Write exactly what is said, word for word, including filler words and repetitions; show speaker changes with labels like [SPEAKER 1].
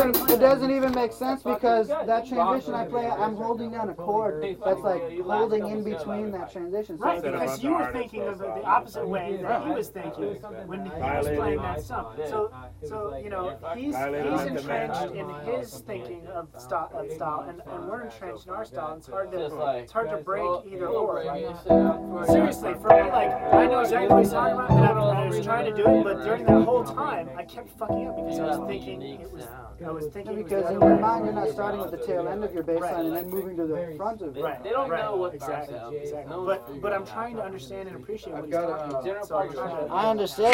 [SPEAKER 1] even it doesn't even make sense because that transition I play, I'm holding down a chord that's like holding in between that transition.
[SPEAKER 2] Right, because you were thinking of it the opposite way that he was thinking when he was playing that song. So, so you know, he's he's entrenched in his thinking of style, of style and, and we're entrenched in our style. It's hard to it's hard to break either or. Seriously, for me, like I know exactly what he's talking about, and I, I was trying to do it, but during that whole time, I kept fucking up because I was thinking it was. I was thinking
[SPEAKER 1] because in your mind, you're not starting with the tail end of your bass line and then moving to the front of it.
[SPEAKER 2] Right. They don't know what exactly. Exactly. But but I'm trying to understand and appreciate what he's talking about. So I'm trying to,
[SPEAKER 1] I understand